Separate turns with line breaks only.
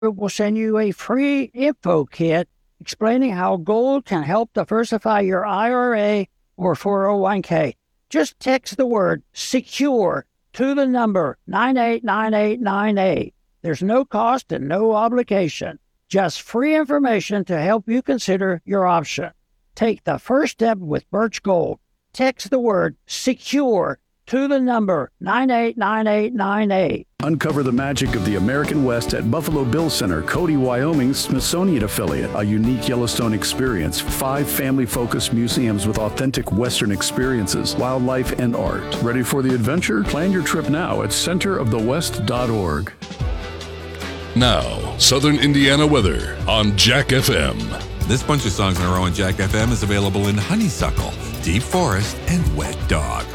will send you a free info kit explaining how gold can help diversify your IRA or 401k. Just text the word SECURE to the number 989898. There's no cost and no obligation. Just free information to help you consider your option. Take the first step with Birch Gold. Text the word SECURE to the number 989898.
Uncover the magic of the American West at Buffalo Bill Center, Cody, Wyoming's Smithsonian affiliate. A unique Yellowstone experience. 5 family-focused museums with authentic Western experiences, wildlife, and art. Ready for the adventure? Plan your trip now at centerofthewest.org.
Now, Southern Indiana weather on Jack FM.
This bunch of songs in a row on Jack FM is available in Honeysuckle, Deep Forest, and Wet Dog.